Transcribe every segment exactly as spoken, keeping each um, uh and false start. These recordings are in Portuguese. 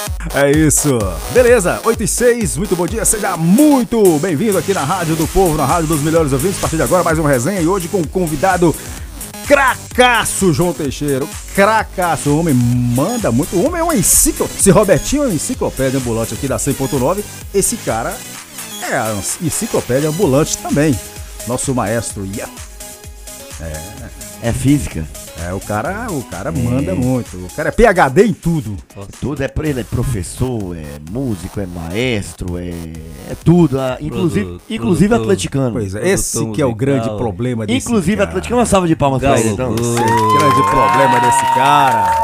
É isso. Beleza, oito e seis, muito bom dia, seja muito bem-vindo aqui na Rádio do Povo, na Rádio dos Melhores Ouvintes. A partir de agora, mais uma resenha e hoje com o convidado cracaço João Teixeira. Cracaço, o homem manda muito. O homem é uma enciclopédia. Se Robertinho é uma enciclopédia ambulante aqui da cem ponto nove, esse cara é a enciclopédia ambulante também. Nosso maestro Ian. É, é física. É, o cara, o cara é. manda muito. O cara é P H D em tudo. Tudo é pra ele, é professor, é músico, é maestro, é, é tudo. Ah, inclusive, Produto, inclusive produtor. atleticano. Pois é, esse que é o musical. grande problema desse Inclusive cara. atleticano, uma salva de palmas pra ele, então. Esse é o grande problema desse cara.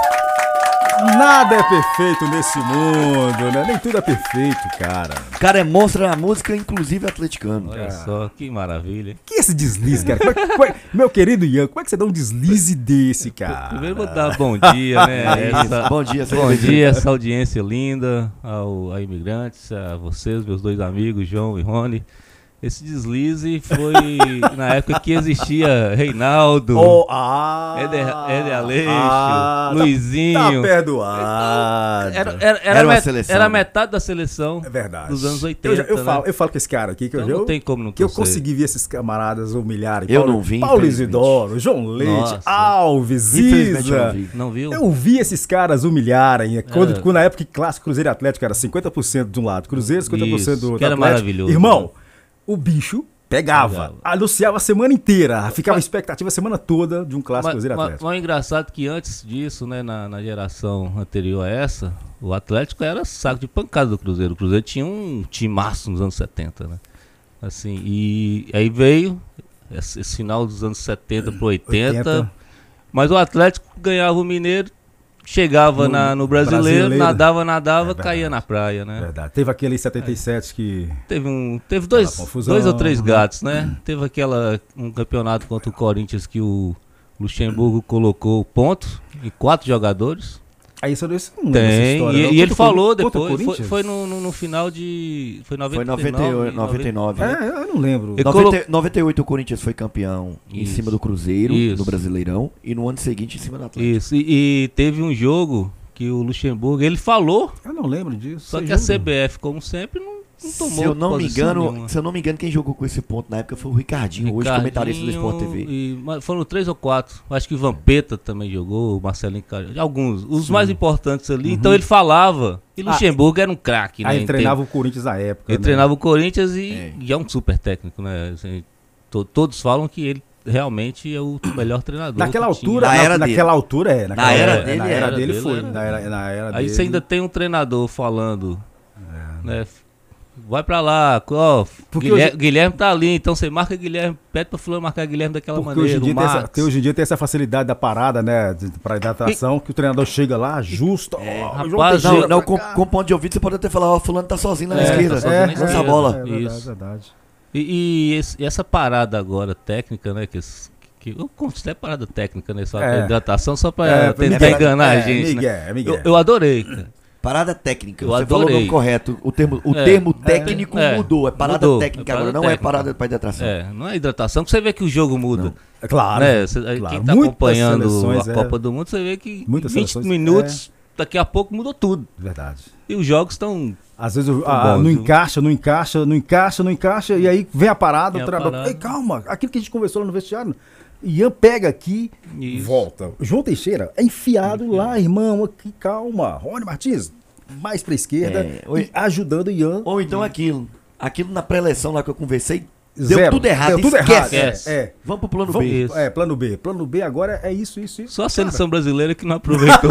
Nada é perfeito nesse mundo, né? Nem tudo é perfeito, cara. O cara é monstro na música, inclusive atleticano. Olha só, que maravilha. Que esse deslize, cara? Como é, como é, meu querido Ian, como é que você dá um deslize desse, cara? Primeiro vou dar bom dia, né? Essa- Bom dia, seja Bom bem-vindo. dia, essa audiência linda, ao, a imigrantes, a vocês, meus dois amigos, João e Rony. Esse deslize foi na época que existia Reinaldo, Oh, ah, Éder, Éder Aleixo, ah, tá- Luizinho. Tá perdoado. Era, era, era, Era uma met- seleção. era metade da seleção É verdade. dos anos Eu, oitenta. já- eu né? falo, eu falo com esse cara aqui, que Então eu, não tem como não que eu torcer. consegui ver esses camaradas humilharem. Eu Paulo, não vi, Paulo infelizmente. Isidoro, João Leite, Nossa. Alves, Infelizmente eu não Isa. vi. Não viu? Eu vi esses caras humilharem. Quando, É. quando na época que clássico Cruzeiro e Atlético era cinquenta por cento de um lado, Cruzeiro, cinquenta por cento do Isso, outro. que era Atlético. maravilhoso, Irmão, né? o bicho pegava, Pegava. anunciava a semana inteira, ficava expectativa a semana toda de um clássico Mas, Cruzeiro e mas, Atlético. mas o engraçado é que antes disso, né, na, na geração anterior a essa, o Atlético era saco de pancada do Cruzeiro. O Cruzeiro tinha um timaço nos anos setenta, né? Assim, e aí veio esse, esse final dos anos setenta pro oitenta, oitenta. mas o Atlético ganhava o Mineiro, chegava No na, no brasileiro, Brasileiro. nadava, nadava, É caía verdade. na praia, né? Verdade. Teve aquele em setenta e sete que... Teve um, teve dois, Aquela confusão. dois ou três gatos, né? Teve aquela um campeonato contra o Corinthians que o Luxemburgo colocou ponto em quatro jogadores. Aí isso eu não lembro dessa Tem. história, E, não. e ele Contra o falou Cori- contra o depois. Foi, Corinthians? foi no, no, no final de. Foi noventa Foi e nove, noventa e oito, noventa e nove. É, eu não lembro. Ele noventa, colo- noventa e oito o Corinthians foi campeão em Isso. cima do Cruzeiro, Isso. no Brasileirão, e no ano seguinte em cima do Atlético. Isso. E, e teve um jogo que o Luxemburgo, ele falou, Eu não lembro disso. só Você que a jura? C B F, como sempre, não, não tomou Se eu não me posição engano, nenhuma. se eu não me engano, quem jogou com esse ponto na época foi o Ricardinho, hoje comentarista do Sport T V. E, mas foram três ou quatro. Acho que o Vampeta também jogou, o Marcelinho Carvalho, alguns, os mais importantes ali. Então ele falava. E Ah, Luxemburgo era um craque, né? Aí ele Entende? treinava o Corinthians na época. Ele né? treinava o Corinthians e É. e é um super técnico, né? Assim, to- todos falam que ele realmente é o melhor treinador. Naquela que tinha. altura, Na na, era naquela altura é. Naquela Na era é, dele na era era. dele Dele foi. era. Na era, na era Aí dele. você ainda tem um treinador falando, É. né? Vai pra lá, ó, Porque Guilherme, hoje- Guilherme tá ali, então você marca Guilherme, pede pra fulano marcar Guilherme daquela Porque maneira, hoje em, dia o tem essa, Max. tem, hoje em dia tem essa facilidade da parada, né? de- Pra hidratação, que o treinador chega lá, justo. É, ó, rapaz, João Não, Teixeira não pra com, cá. com ponto de ouvido você pode até falar, ó, fulano tá sozinho lá na É, esquerda, tá sozinho na lança a esquerda. bola. É verdade, Isso. verdade. E, e esse- e essa parada agora técnica, né? Que, es- que eu considero parada técnica, né? Só É. a hidratação, só pra É, tentar Miguel, enganar é, a gente. Miguel, né? é Miguel. Eu, eu adorei, cara. Parada técnica, Eu você falou o adorei. nome correto, o termo, o É, termo é, técnico é, mudou, é parada mudou, técnica é parada agora, não é técnica. parada para hidratação. É, não é hidratação, que você vê que o jogo muda. É claro. Né? Cê- aí claro. Quem tá Muitas acompanhando seleções, a é. Copa do Mundo, você vê que Muitas vinte seleções, minutos, daqui a pouco mudou tudo. Verdade. E os jogos estão. Às vezes o- Tá ah, bom, não viu? encaixa, não encaixa, não encaixa, não encaixa, e aí vem a parada, Vem o a treinador. parada. Ei, calma, aquilo que a gente conversou lá no vestiário. Ian pega aqui, Isso. volta. O João Teixeira é enfiado lá, irmão, aqui, calma. Rony Martins, mais pra esquerda, É, e oi. ajudando o Ian. Ou então aquilo, aquilo na pré-eleção lá que eu conversei, deu Zero. tudo errado, Deu tudo esquece. errado. Esquece. É, é. Vamos pro plano Vamos- B. Isso. É, plano B. Plano B agora é isso, isso, isso. Só a seleção brasileira que não aproveitou.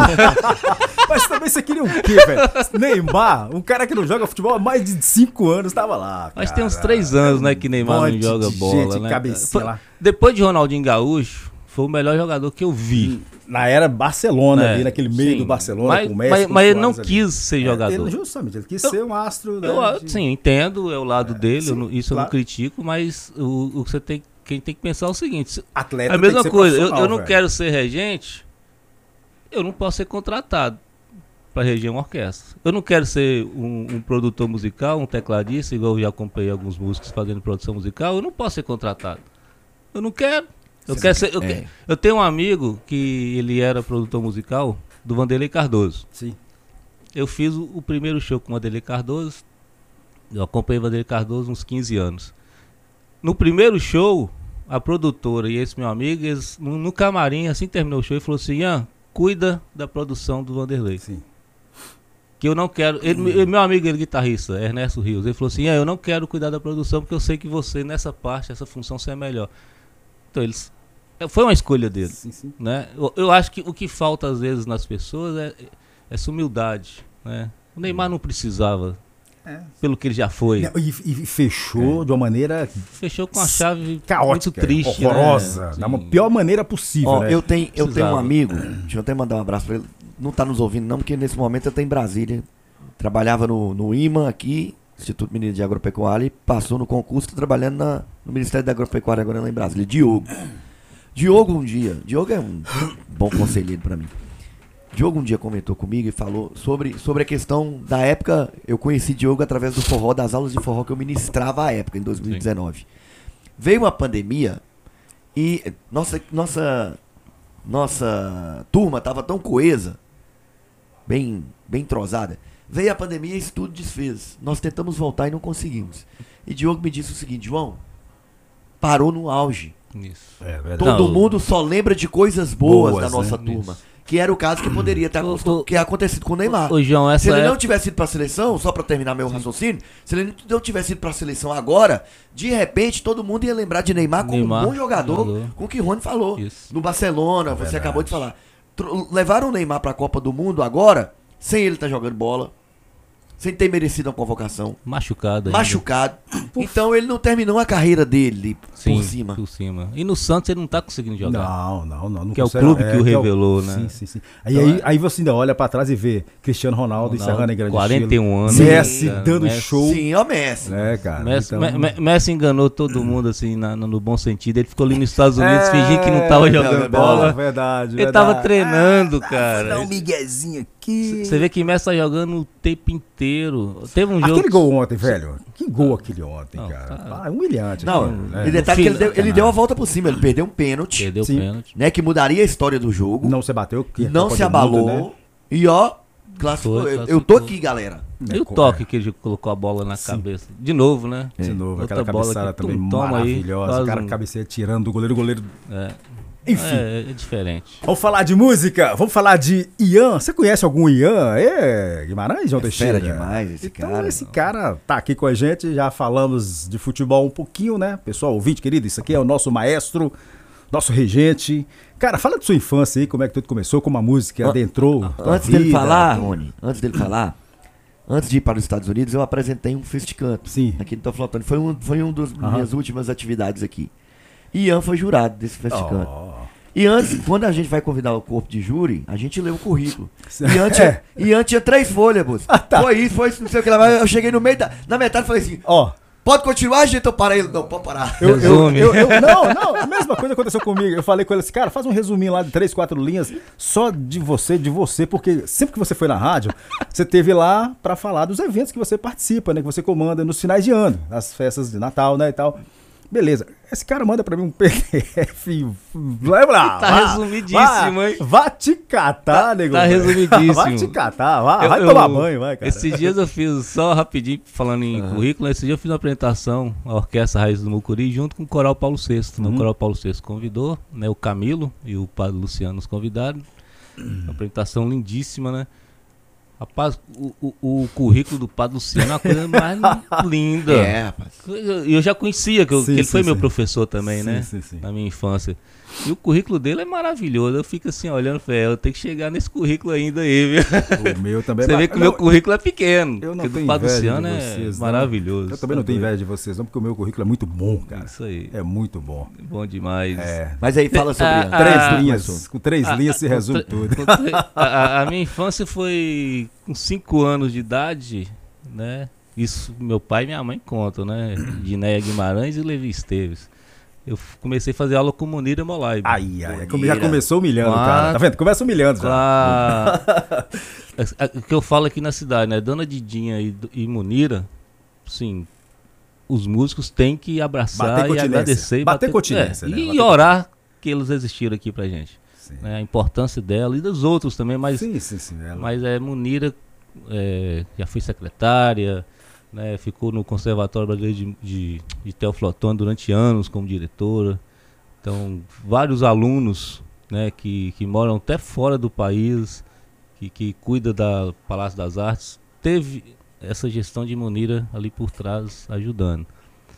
Mas também você queria o quê, velho? Neymar, um cara que não joga futebol há mais de cinco anos, tava lá. Mas cara. tem uns três anos, né, que Neymar monte não joga de bola, gente, né? cabecinha Foi- lá. Depois de Ronaldinho Gaúcho, foi o melhor jogador que eu vi. Na era Barcelona, É, ali, naquele meio sim. do Barcelona, Mas, com o Messi. mas, com o mas ele não Suárez ali. quis ser É, jogador. ele, justamente, ele quis Eu- ser um astro. Né, Eu, de- sim, entendo, é o lado dele, sim, eu não- isso eu claro. não critico, mas o, o que você tem, quem tem que pensar é o seguinte: se- Atleta é a tem mesma que ser coisa, eu, profissional, eu não velho. quero ser regente, eu não posso ser contratado para reger uma orquestra. Eu não quero ser um, um produtor musical, um tecladista, igual eu já acompanhei alguns músicos fazendo produção musical, eu não posso ser contratado. Eu não quero. Eu, Você quero não ser, eu, quer- que- é. eu tenho um amigo que ele era produtor musical do Vanderlei Cardoso. Sim. eu fiz o, o primeiro show com o Adelê Cardoso. Eu acompanhei o Adelê Cardoso uns quinze anos. No primeiro show, a produtora e esse meu amigo, eles, no, no camarim, assim que terminou o show, ele falou assim: Ian, cuida da produção do Vanderlei. Sim. Que eu não quero. Ele, hum. Meu amigo, ele guitarrista, Ernesto Rios, ele falou assim: Ian, eu não quero cuidar da produção porque eu sei que você, nessa parte, essa função, você é melhor. Então, eles. Foi uma escolha dele. Sim, sim. Né? Eu, eu acho que o que falta, às vezes, nas pessoas é, é essa humildade. Né? O Neymar não precisava. É. Pelo que ele já foi. E, e fechou é. de uma maneira... Fechou com a chave caótica, muito triste, horrorosa, né? Da uma pior maneira possível. Ó, né? eu, tenho, eu tenho um amigo, deixa eu até mandar um abraço pra ele, não tá nos ouvindo não, porque nesse momento eu tô em Brasília, trabalhava no, no I M A aqui, Instituto Mineiro de Agropecuária, e passou no concurso, tá trabalhando na, no Ministério da Agropecuária agora lá em Brasília, Diogo. Diogo um dia, Diogo é um bom conselheiro pra mim. Diogo um dia comentou comigo e falou sobre, sobre a questão da época. Eu conheci Diogo através do forró, das aulas de forró que eu ministrava à época, em dois mil e dezenove. Sim. Veio uma pandemia e nossa, nossa, nossa turma estava tão coesa, bem, bem entrosada. Veio a pandemia e isso tudo desfez. Nós tentamos voltar e não conseguimos. E Diogo me disse o seguinte: João, parou no auge. Isso. É verdade. Todo não, mundo só lembra de coisas boas, boas da nossa né? turma. Isso. Que era o caso que poderia ter acontecido, que acontecido com o Neymar. Ô, João, essa se ele é... não tivesse ido pra seleção, só pra terminar meu raciocínio, se ele não tivesse ido pra seleção agora, de repente todo mundo ia lembrar de Neymar como Neymar, um bom jogador, jogador, com o que o Rony falou. Isso. No Barcelona, é você verdade. Acabou de falar. Levaram o Neymar pra Copa do Mundo agora, sem ele estar tá jogando bola, sem ter merecido uma convocação. Machucado. Machucado. Então ele não terminou a carreira dele sim, por cima. por cima. E no Santos ele não tá conseguindo jogar. Não, não, não. não que consegue, é o clube é, que o revelou, é o, né? Sim, sim, sim. Aí, então, aí, é... aí você ainda olha pra trás e vê Cristiano Ronaldo, Ronaldo encerrando em grande quarenta e um estilo. anos. Messi cara, dando Messi. show. Sim, ó Messi. É, cara. Messi, então... Me, Messi enganou todo mundo, assim, na, no bom sentido. Ele ficou ali nos Estados Unidos, é... fingindo que não tava jogando não, bola. Verdade, Ele verdade. tava treinando, ah, cara. Dá um miguezinho aqui. Você vê que Messi tá jogando o tempo inteiro. Teve um jogo... Aquele gol ontem, velho. Que gol aquele ontem, não, cara. tá... Ah, humilhante. Não, aquilo, né? E detalhe que ele deu, ele deu a volta por cima. Ele perdeu um pênalti. Perdeu o pênalti. Né, que mudaria a história do jogo. Não se bateu. Que não se abalou. Mundo, né? E ó, classificou. Foi, classificou. Eu tô aqui, galera. E o toque que ele colocou a bola na Sim. cabeça. De novo, né? De novo. Outra aquela bola cabeçada que também maravilhosa. O cara um... cabeceia tirando do goleiro. O goleiro... É. Enfim. É, é diferente. Vamos falar de música, vamos falar de Ian. Você conhece algum Ian? É Guimarães, João é Teixeira? Fera demais esse então, cara. Esse cara tá aqui com a gente, já falamos de futebol um pouquinho, né? Pessoal, ouvinte querido, isso aqui é o nosso maestro, nosso regente. Cara, fala de sua infância aí, como é que tudo começou, como a música adentrou. Ah, antes vida. dele falar, Rony, antes dele falar, antes de ir para os Estados Unidos, eu apresentei um festicanto. Sim. Aqui no Tô Flotando. Foi um, foi um das uhum. minhas últimas atividades aqui. Ian foi jurado desse festicanto. Oh. E antes, quando a gente vai convidar o corpo de júri, a gente lê o currículo. E antes, é. e antes tinha três folhas, moço. Ah, tá. Foi isso, foi isso, não sei o que lá. Eu cheguei no meio, da, na metade e falei assim, ó, oh. pode continuar, gente? Eu parei. Não, pode parar. Eu, eu, eu, eu, não, não, a mesma coisa aconteceu comigo. Eu falei com ele assim, cara, faz um resuminho lá de três, quatro linhas, só de você, de você, porque sempre que você foi na rádio, você teve lá pra falar dos eventos que você participa, né, que você comanda nos finais de ano, nas festas de Natal, né, e tal. Beleza, esse cara manda pra mim um P D F. Lembra? Tá vá, resumidíssimo, vá, hein? Vá te catar, tá, nego. Tá resumidíssimo. Vá te catar, vá, eu, vai eu, tomar banho, vai, cara. Esses dias eu fiz, só rapidinho, falando em uhum. currículo, esse dia eu fiz uma apresentação, a Orquestra Raiz do Mucuri, junto com o Coral Paulo sexto. Uhum. O Coral Paulo sexto convidou, né, o Camilo e o Padre Luciano nos convidaram. Uhum. Uma apresentação lindíssima, né? Rapaz, o, o, o currículo do Padre Luciano é uma coisa mais linda. É, rapaz. Eu, eu já conhecia, que, eu, sim, que ele sim, foi sim. meu professor também, sim, né? Sim, sim. Na minha infância. E o currículo dele é maravilhoso. Eu fico assim, olhando, falei, eu tenho que chegar nesse currículo ainda aí, viu? O meu também Você é vê que o meu currículo é pequeno. Eu não porque tenho o Padre inveja Luciano de vocês, é não. maravilhoso. Eu também não tenho inveja de vocês, não, porque o meu currículo é muito bom, cara. Isso aí. É muito bom. Bom demais. É. Mas aí fala sobre... A, a, três a, linhas. Com três a, linhas se a, resume a, tudo. A, a minha infância foi com cinco anos de idade, né? Isso meu pai e minha mãe contam, né? Dinéia Guimarães e Levi Esteves. Eu comecei a fazer aula com Munira Molaib. Ai, ai, Munira. Já começou humilhando, ah, cara. Tá vendo? Começa humilhando já. A... O que eu falo aqui na cidade, né? Dona Didinha e, e Munira, sim, os músicos têm que abraçar e agradecer. Bater, bater continência. É, né? E bater orar que eles existiram aqui pra gente. Né? A importância dela e dos outros também, mas, sim, sim, sim, ela... mas é Munira, é, já foi secretária, né, ficou no Conservatório Brasileiro de, de, de Teoflotone durante anos como diretora. Então, vários alunos, né, que, que moram até fora do país, que, que cuida da Palácio das Artes, teve essa gestão de Munira ali por trás ajudando.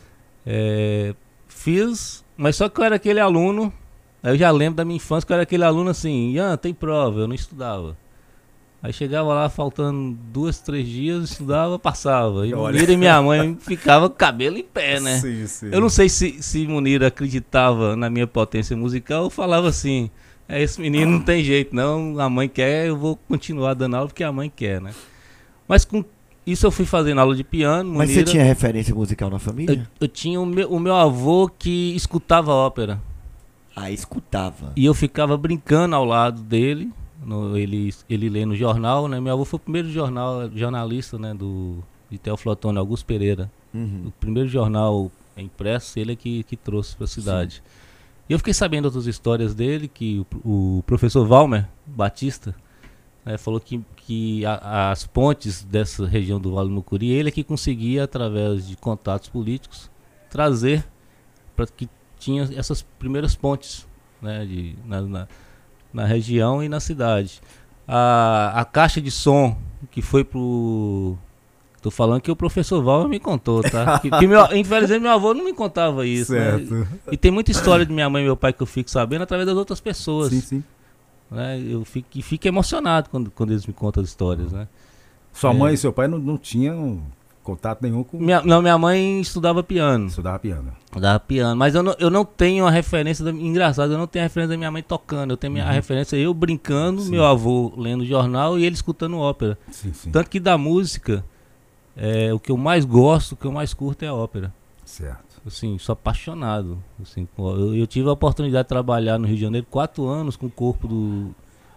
É, fiz, mas só que eu era aquele aluno, eu já lembro da minha infância que eu era aquele aluno assim, Ian, tem prova, eu não estudava. Aí chegava lá faltando duas, três dias, estudava, passava. E Olha. Munira e minha mãe ficava com o cabelo em pé, né? Sim, sim. Eu não sei se, se Munira acreditava na minha potência musical ou falava assim, é, esse menino não tem jeito não, a mãe quer, eu vou continuar dando aula porque a mãe quer, né? Mas com isso eu fui fazendo aula de piano, Mas Munira, você tinha referência musical na eu, família? eu tinha o meu, o meu avô que escutava ópera. Ah, escutava. E eu ficava brincando ao lado dele, no, ele, ele lê no jornal, né? Meu avô foi o primeiro jornal, jornalista, né, do, de Teoflotone, Augusto Pereira. Uhum. O primeiro jornal impresso, ele é que, que trouxe para a cidade. Sim. E eu fiquei sabendo outras histórias dele, que o, o professor Valmer Batista, né, falou que, que a, as pontes dessa região do Vale do Mucuri, ele é que conseguia, através de contatos políticos, trazer para que tinha essas primeiras pontes, né, de, na, na, na região e na cidade. A, a caixa de som que foi pro... Tô falando que o professor Val me contou, tá? que, que meu, infelizmente meu avô não me contava isso, certo. Né? E tem muita história de minha mãe e meu pai que eu fico sabendo através das outras pessoas. Sim, sim. Né? Eu fico, e fico emocionado quando, quando eles me contam as histórias, né? Sua É. mãe e seu pai não, não tinham contato nenhum com... Minha, não, minha mãe estudava piano. Estudava piano. Estudava piano, mas eu não, eu não tenho a referência, da, engraçado, eu não tenho a referência da minha mãe tocando, eu tenho minha, Uhum. a referência eu brincando, Sim. meu avô lendo jornal e ele escutando ópera. Sim, sim. Tanto que da música, é, o que eu mais gosto, o que eu mais curto é a ópera. Certo. Assim, sou apaixonado. Assim, pô, eu, eu tive a oportunidade de trabalhar no Rio de Janeiro quatro anos com o corpo do...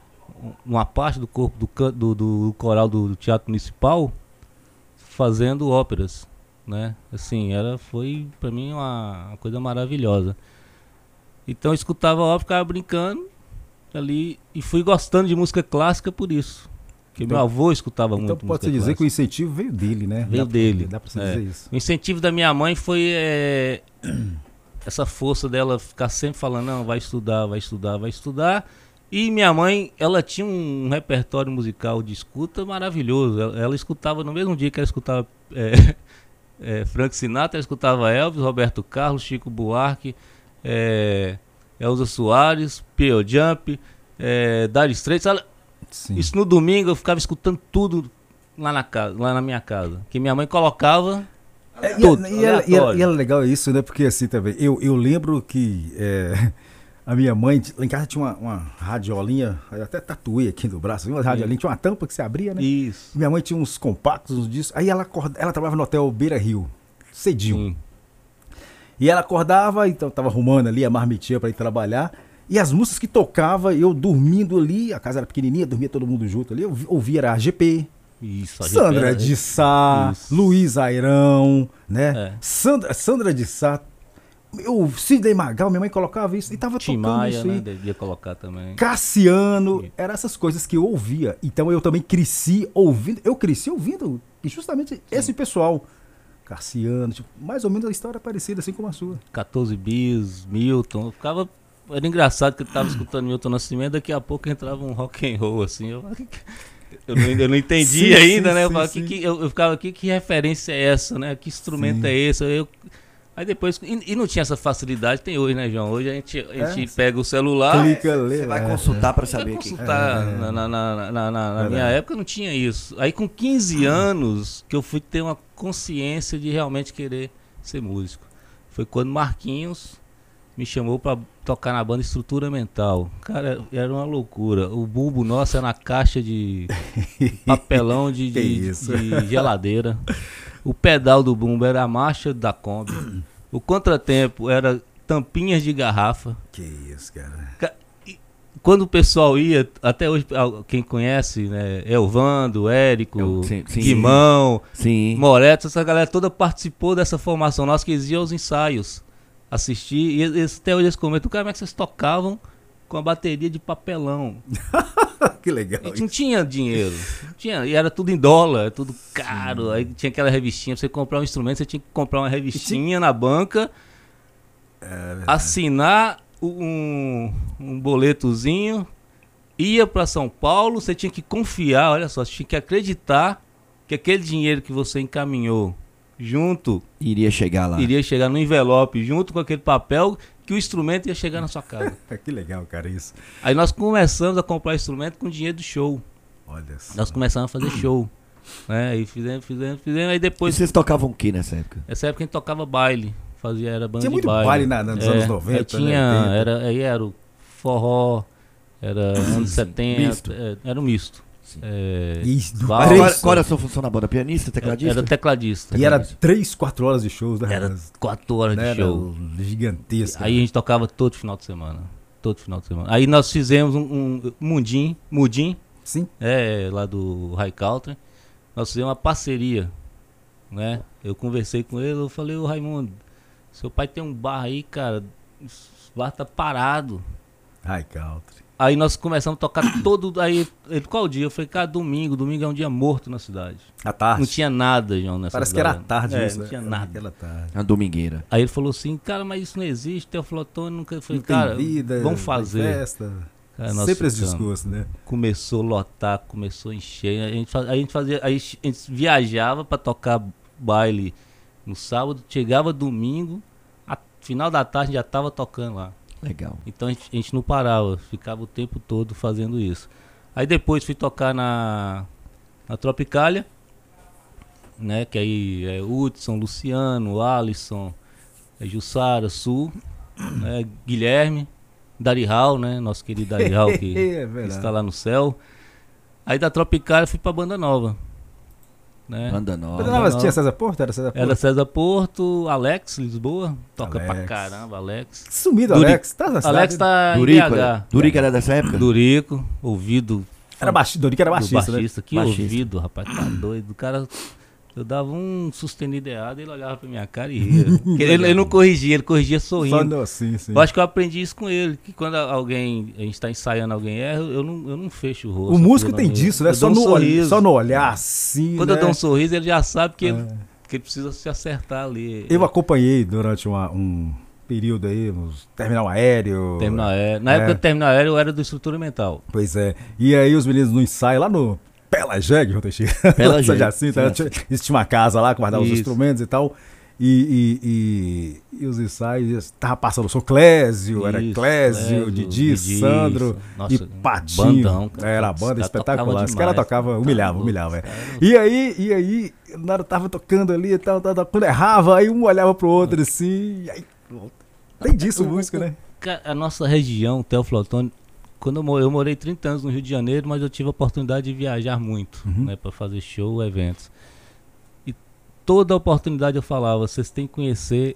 uma parte do corpo do, can- do, do coral do, do Teatro Municipal fazendo óperas, né? Assim, era, foi pra mim uma, uma coisa maravilhosa. Então eu escutava ópera, ficava brincando ali e fui gostando de música clássica por isso. Porque Então- meu avô escutava Então muito pode-se música dizer que o clássica. incentivo veio dele, né? Veio Dá- dele. Dá pra se É. dizer isso. O incentivo da minha mãe foi é, essa força dela ficar sempre falando, não, vai estudar, vai estudar, vai estudar. E minha mãe, ela tinha um repertório musical de escuta maravilhoso. Ela, ela escutava no mesmo dia que ela escutava é, é, Frank Sinatra, ela escutava Elvis, Roberto Carlos, Chico Buarque, é, Elza Soares, Pearl Jump, é, Dire Straits. Ela, Sim. isso no domingo eu ficava escutando tudo lá na casa, lá na minha casa. Que minha mãe colocava. É, e, tudo, e, era, e, era, aleatório. e era legal isso, né? Porque assim também, eu, eu lembro que é, a minha mãe, lá em casa tinha uma, uma radiolinha, eu até tatuei aqui no braço, uma radiolinha, tinha uma tampa que se abria, né? Isso. Minha mãe tinha uns compactos, uns discos, aí ela, acorda, ela trabalhava no hotel Beira Rio, cedinho. Sim. E ela acordava, então tava arrumando ali a marmitinha pra ir trabalhar. E as músicas que tocava, eu dormindo ali, a casa era pequenininha, dormia todo mundo junto ali, eu vi- ouvia era a G P, Isso, a Sandra gente de Sá, Isso. Luiz Airão, né? É. Sandra, Sandra de Sá, eu, Sidney Magal, minha mãe colocava isso e tava Tim tocando Maia, isso né? aí. Devia colocar também. Cassiano, Sim. eram essas coisas que eu ouvia. Então eu também cresci ouvindo, eu cresci ouvindo e justamente esse pessoal. Cassiano, tipo, mais ou menos a história é parecida assim como a sua. quatorze bis, Milton. Eu ficava. Era engraçado que eu tava escutando Milton Nascimento, daqui a pouco entrava um rock and roll, assim. Eu, eu, não, eu não entendi Sim, ainda, sim, né? Eu, sim, falava, sim. que, que, eu, eu ficava aqui, que referência é essa, né? Que instrumento Sim. é esse? Eu, aí depois. E, e não tinha essa facilidade, tem hoje, né, João? Hoje a gente, a gente É. pega o celular. Clica, lê, Você vai é. consultar para Vai saber aqui. consultar. É. Na, na, na, na, na- na Verdade. minha época não tinha isso. Aí com quinze anos que eu fui ter uma consciência de realmente querer ser músico. Foi quando Marquinhos me chamou pra tocar na banda Estrutura Mental. Cara, era uma loucura. O bumbo nosso era na caixa de papelão de, Que de- isso. de geladeira. O pedal do bumbo era a marcha da Kombi. O contratempo era tampinhas de garrafa. Que isso, cara. Ca- e Quando o pessoal ia, até hoje, al- quem conhece, né? Elvando, Érico, Eu- sim, sim. Guimão, Sim. Moreto, essa galera toda participou dessa formação nossa, que eles iam aos ensaios assistir. E eles, até hoje eles comentam, cara, como é que vocês tocavam com a bateria de papelão? Que legal. A gente não tinha dinheiro. Não tinha, e era tudo em dólar, tudo caro. Sim. Aí tinha aquela revistinha, pra você comprar um instrumento, você tinha que comprar uma revistinha tinha... na banca, é assinar um, um boletozinho, ia para São Paulo, você tinha que confiar, olha só, você tinha que acreditar que aquele dinheiro que você encaminhou junto... Iria chegar lá. Iria chegar no envelope, junto com aquele papel, que o instrumento ia chegar na sua casa. Que legal, cara, isso. Aí nós começamos a comprar instrumento com dinheiro do show. Olha só. Nós começamos a fazer show. Né? Aí fizemos, fizemos, fizemos, aí depois... E vocês tocavam o que nessa época? Nessa época a gente tocava baile. Fazia, era banda tinha de muito baile. baile na, nos é, anos noventa, aí tinha, né? era, aí era o forró, era anos Sim, setenta, misto. É, era um misto. É, Isso, Mas qual, qual era a sua função na banda? Pianista, tecladista? Era tecladista. E era três, quatro horas de shows, né? Era quatro horas de era show. Gigantesco. Aí a gente tocava todo final de semana. Todo final de semana. Aí nós fizemos um, um Mundim, Mudim, Sim. É, lá do High Country. Nós fizemos uma parceria, né? Eu conversei com ele, eu falei, ô Raimundo, seu pai tem um bar aí, cara, o bar tá parado. High Country. Aí nós começamos a tocar todo, aí, ele, qual dia? Eu falei, cara, domingo, domingo é um dia morto na cidade. À tarde. Não tinha nada, João, nessa Parece cidade. que era tarde é, isso, não né? tinha nada. Aquela tarde. A domingueira. Aí ele falou assim, cara, mas isso não existe, Teoflotone nunca... Eu falei, Não tem cara, vida, vamos fazer. Festa. Cara, nós Sempre esse ficamos. discurso, né? Começou a lotar, começou a encher. A gente fazia, a gente, fazia, a gente viajava pra tocar baile no sábado, chegava domingo, a final da tarde já tava tocando lá. Legal. Então a gente, a gente não parava, ficava o tempo todo fazendo isso. Aí depois fui tocar na, na Tropicália, né? Que aí é Hudson, Luciano, Alisson, é Jussara, Sul, né, Guilherme, Darihal, né? Nosso querido Darihal que É está lá no céu. Aí da Tropicália fui pra Banda Nova. Né? Banda Nova. Banda Nova tinha César Porto? Era César Porto? Era César Porto, Alex, Lisboa. Toca Alex. pra caramba, Alex. Sumido, Duri- Alex. Tá na cidade. Alex tá em Durico, B H. era, Durico era dessa época? Durico, ouvido. Era baixista, Dorico era do baixista, baixista. né? Que Baixista. ouvido, rapaz, tá doido. O cara, eu dava um sustenido errado, ele olhava pra minha cara e ria. Porque ele, ele não corrigia, ele corrigia Só sorrindo. no, sim, sim. Eu acho que eu aprendi isso com ele, que quando alguém, a gente tá ensaiando alguém erra, eu não, eu não fecho o rosto. O músico eu tem não- disso, né? eu Só dou um no, olh- sorriso. só no olhar, assim, Quando né? eu dou um sorriso, ele já sabe que, ele, É. que ele precisa se acertar ali. Eu acompanhei durante uma- um período aí, uns terminal aéreo. Terminal aéreo. Na É. época do terminal aéreo eu era do estrutura mental. Pois é. E aí os meninos no ensaio lá no Pelageg, João Teixeira. Pela Lá em São Jegue, Jacinto, sim. né? Tinha- eles tinham uma casa lá que guardava os Isso. instrumentos e tal. E, e, e, e os ensaios, tava passando o som Clésio, era Isso, Clésio, Clésio, Didi, Didi, Sandro nossa, e Patinho. bandão, cara. Era a Os banda caras espetacular. tocavam Os caras demais. tocavam, humilhava, humilhava. É. Cara, E aí, e aí, na hora eu tava tocando ali e tal, tal, tal, quando errava, aí um olhava pro outro assim, e aí, tem disso O- música, né? Ca- A nossa região, Teoflotone, quando eu, mo- eu morei trinta anos no Rio de Janeiro, mas eu tive a oportunidade de viajar muito, Uhum. né, para fazer show, eventos. E toda oportunidade eu falava, vocês têm que conhecer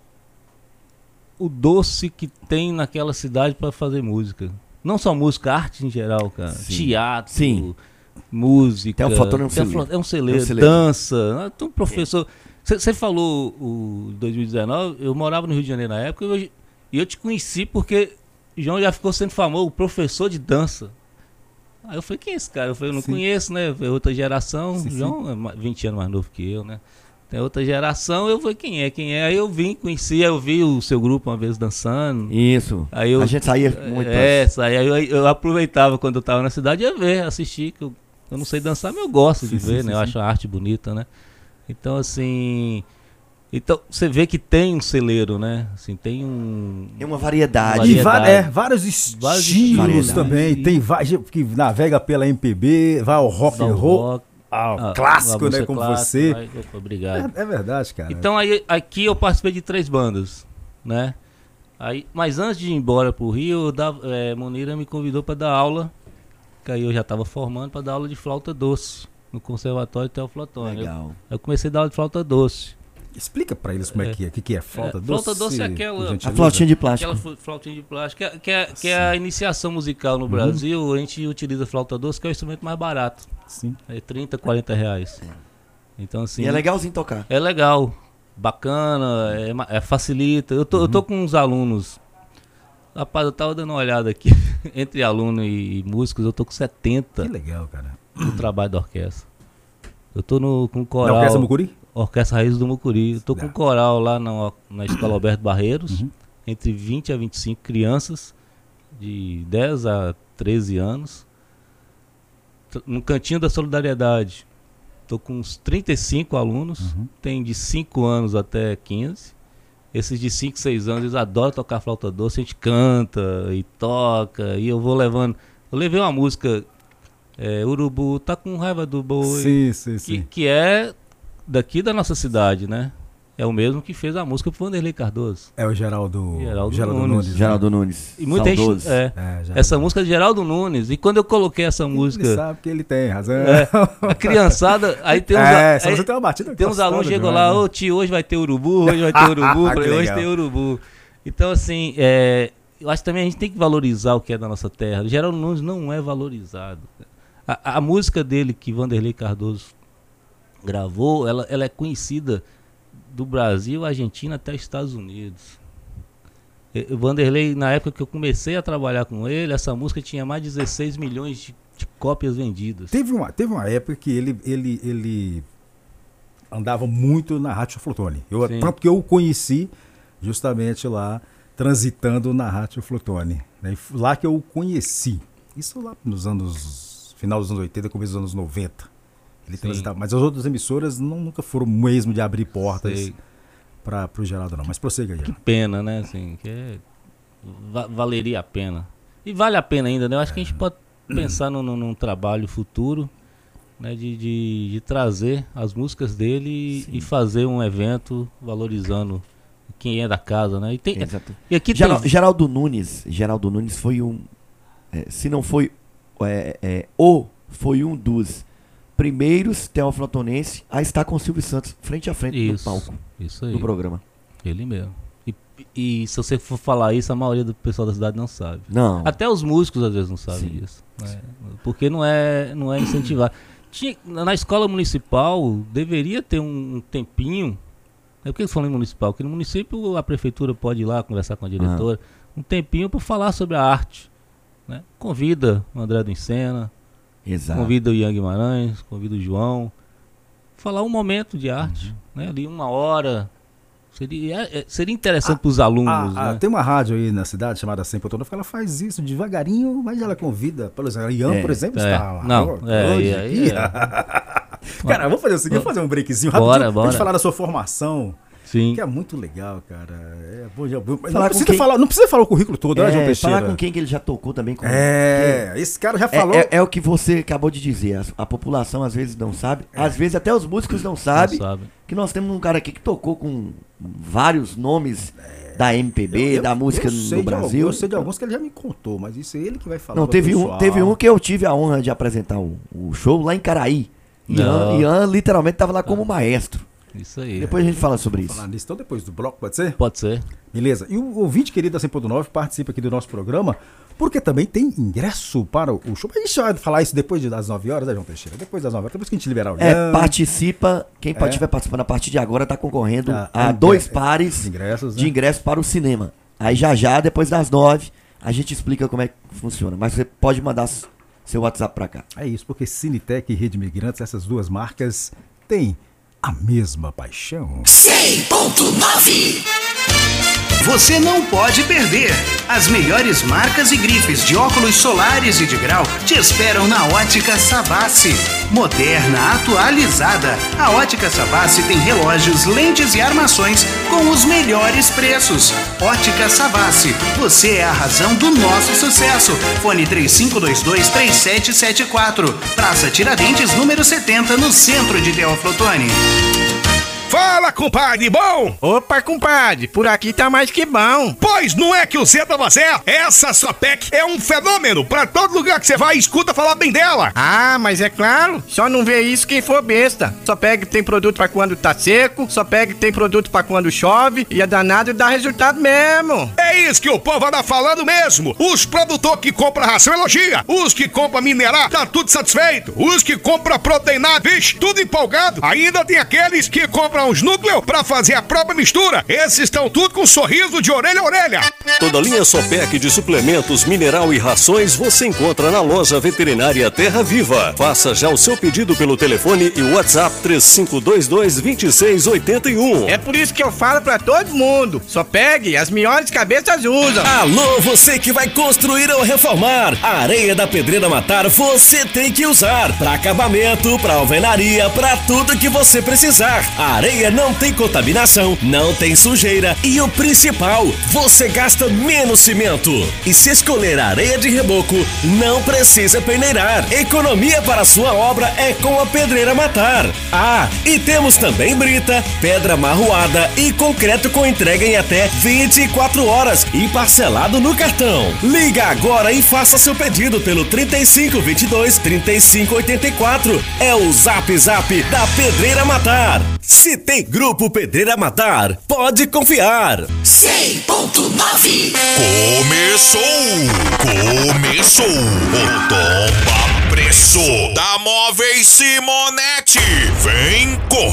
o doce que tem naquela cidade para fazer música. Não só música, arte em geral, cara. Sim. Teatro, Sim. música. Teoflotone é um Teoflotone celeiro. é um celeiro, É um celeiro. dança. Ah, tem um professor. Você falou o dois mil e dezenove, eu morava no Rio de Janeiro na época e eu, e eu te conheci porque João já ficou sendo famoso, o professor de dança. Aí eu falei, quem é esse cara? Eu falei, eu não Sim. conheço, né? É outra geração. Sim, João é ma- vinte anos mais novo que eu, né? Tem outra geração, eu falei, quem é? Quem é? Aí eu vim, conheci, eu vi o seu grupo uma vez dançando. Isso. Aí eu, A gente saía muito. É, saí, aí eu, eu aproveitava quando eu tava na cidade, ia ver, assistir, que eu, eu não sei dançar, mas eu gosto de Sim, ver, sim, né? sim, Eu sim. acho a arte bonita, né? Então, assim... Então, você vê que tem um celeiro, né? Assim, tem um... É uma variedade. Variedade. E va- é, vários estilos Vários estilos. também. Variedade. Tem va- gente que navega pela M P B, vai ao rock and Vai ao roll, rock, ao ah, clássico, a né? música Como clássica, você. vai- opa, obrigado. É, é verdade, cara. Então aí, aqui eu participei de três bandas, né? Aí, mas antes de ir embora pro Rio, eu dava, é, Monira me convidou para dar aula, que aí eu já estava formando para dar aula de flauta doce no Conservatório Teoflotone. Eu, Legal. eu comecei a dar aula de flauta doce. Explica pra eles como é, É. que é. O que, que é flauta É, doce? flauta doce é aquela- por A gentileza? A flautinha de plástico. Aquela fl- flautinha de plástico, que é, que é, que é a iniciação musical no Brasil, a gente utiliza a flauta doce, que é o instrumento mais barato. Sim. É trinta, quarenta reais. Então assim... E é legalzinho tocar. É legal, bacana, é, ma- é facilita. Eu tô, eu tô com uns alunos Rapaz, eu tava dando uma olhada aqui, entre aluno e, e músicos, eu tô com setenta. Que legal, cara. No trabalho da orquestra. Eu tô no, com coral... Da Orquestra Mucuri? Orquestra Raiz do Mucuri. Eu tô Legal. com coral lá na, na Escola Alberto Barreiros, Uhum. entre vinte a vinte e cinco crianças, de dez a treze anos. T- No Cantinho da Solidariedade, tô com uns trinta e cinco alunos, Uhum. tem de cinco anos até quinze. Esses de cinco, seis anos, eles adoram tocar flauta doce, a gente canta e toca, e eu vou levando... Eu levei uma música, é, Urubu tá com raiva do boi, Sim, sim, que, sim. que é daqui da nossa cidade, né? É o mesmo que fez a música pro Vanderlei Cardoso. É o Geraldo, Geraldo Geraldo Nunes. Nunes. né? Geraldo Nunes. E muita saudoso. gente... É, É, Geraldo essa Nunes. música é de Geraldo Nunes, e quando eu coloquei essa Ele música... sabe que ele tem razão. É, a criançada, aí tem uns, É, a- só aí você tem uma batida tem uns gostosa alunos que chegam demais, lá, né? ô tio, hoje vai ter urubu, hoje vai ter urubu, Que falei, hoje legal. tem urubu. Então assim, é, eu acho que também a gente tem que valorizar o que é da nossa terra. Geraldo Nunes não é valorizado. A, a música dele que Vanderlei Cardoso gravou, ela, ela é conhecida do Brasil, Argentina até Estados Unidos. E- O Vanderlei, na época que eu comecei a trabalhar com ele, essa música tinha mais de dezesseis milhões de, de cópias vendidas. Teve uma, teve uma época que ele, ele, ele andava muito na Rádio Flutone. Eu, Sim. tanto que eu o conheci justamente lá, transitando na Rádio Flutone. Né? E f- Lá que eu o conheci. Isso lá nos anos... Final dos anos oitenta, começo dos anos noventa. Ele Sim. transitava. Mas as outras emissoras não, nunca foram mesmo de abrir portas Sei. para o Geraldo, não. Mas prossiga aí. Que pena, né? Assim, que é- va- valeria a pena. E vale a pena ainda, né? Eu acho que a gente pode pensar num, num- num trabalho futuro, né? De, de, de trazer as músicas dele e, e fazer um evento valorizando quem é da casa, né? E, tem, Exato. e aqui Geral- tem... Geraldo Nunes, Geraldo Nunes foi um, é, se não foi é, é, o, foi um dos primeiros teoflotonense a estar com o Silvio Santos frente a frente Isso, no palco isso aí, do programa. ele mesmo. E, e se você for falar isso, a maioria do pessoal da cidade não sabe. Não. Até os músicos às vezes não sabem Sim. disso. Né? Porque não é, não é incentivar. Tinha, na escola municipal deveria ter um, um tempinho. É o que eles falam em municipal? Que no município a prefeitura pode ir lá conversar com a diretora. Um tempinho para falar sobre a arte. Né? Convida o André do Encena, Exato. convida o Ian Guimarães, convida o João. Falar um momento de arte. Né? Ali uma hora. Seria, é- seria interessante para os alunos. Ah, ah, né? tem uma rádio aí na cidade chamada Sempre Autonômica, ela faz isso devagarinho, mas ela convida, por exemplo, a Ian, É, por exemplo, é. está lá. Não, é, hoje aí- aí aqui. é. Cara, vamos fazer o seguinte, vamos fazer um breakzinho Bora, rapidinho, pra bora. gente falar da sua formação, Sim. que é muito legal, cara. É bom, já, não, Falar com precisa quem- falar, não precisa falar o currículo todo, né, João É, Teixeira? falar com quem que ele já tocou também. Com É, esse cara já É, falou. é- é o que você acabou de dizer. A, a população às vezes não sabe. Às vezes até os músicos não sabem. Não sabe. Que nós temos um cara aqui que tocou com vários nomes da M P B, Eu- eu- da música eu sei no de Brasil. alguns- eu sei de alguns que ele já me contou, mas isso é ele que vai falar. Não, pro teve um, pessoal. teve um que eu tive a honra de apresentar o, o show lá em Caraí. Ian, Não. Ian literalmente estava lá como maestro. Isso aí. Depois a gente fala sobre isso. Falar nisso, então depois do bloco, pode ser? Pode ser. Beleza. E o ouvinte querido da cem ponto nove participa aqui do nosso programa, porque também tem ingresso para o show. A gente vai falar isso depois de- das nove horas, né, João Teixeira? Depois das nove horas, depois que a gente liberar o É, Ian, participa, quem É. estiver participando a partir de agora está concorrendo Ah, a é, dois é, pares os ingressos, né? de ingressos para o cinema. Aí já já, depois das nove, a gente explica como é que funciona. Mas você pode mandar s- seu WhatsApp para cá. É isso, porque Cinetec e Rede Migrantes, essas duas marcas, têm a mesma paixão. cem ponto nove. Você não pode perder. As melhores marcas e grifes de óculos solares e de grau te esperam na Ótica Savassi. Moderna, atualizada. A Ótica Savassi tem relógios, lentes e armações com os melhores preços. Ótica Savassi, você é a razão do nosso sucesso. Fone três cinco dois dois, três sete sete quatro. Praça Tiradentes, número setenta, no centro de Teoflotone. Fala, compadre, bom? Opa, compadre, por aqui tá mais que bom. Pois não é que o Zé tava certo? Essa Sopec é um fenômeno. Pra todo lugar que você vai, escuta falar bem dela. Ah, mas é claro, só não vê isso quem for besta. Só pega que tem produto pra quando tá seco, só pega que tem produto pra quando chove, e é danado e dá resultado mesmo. É isso que o povo anda falando mesmo. Os produtores que compram ração elogia. Os que compram minerar, tá tudo satisfeito. Os que compram proteinado, vixe, tudo empolgado. Ainda tem aqueles que compram comprar uns núcleos pra fazer a própria mistura. Esses estão tudo com sorriso de orelha a orelha. Toda a linha Sopec de suplementos, mineral e rações você encontra na loja veterinária Terra Viva. Faça já o seu pedido pelo telefone e WhatsApp três cinco dois dois, dois seis oito um. É por isso que eu falo pra todo mundo, só pegue, as melhores cabeças usam. Alô, você que vai construir ou reformar, a areia da Pedreira Matar você tem que usar pra acabamento, pra alvenaria, pra tudo que você precisar. A areia não tem contaminação, não tem sujeira e o principal, você gasta menos cimento. E se escolher areia de reboco, não precisa peneirar. Economia para sua obra é com a Pedreira Matar. Ah, e temos também brita, pedra marroada e concreto com entrega em até vinte e quatro horas e parcelado no cartão. Liga agora e faça seu pedido pelo trinta e cinco, vinte e dois, trinta e cinco, oitenta e quatro. É o Zap Zap da Pedreira Matar. Se tem Grupo Pedreira Matar, pode confiar. cem ponto nove. Começou! Começou! O Tomba Preço da Móveis Simonete. Vem correr!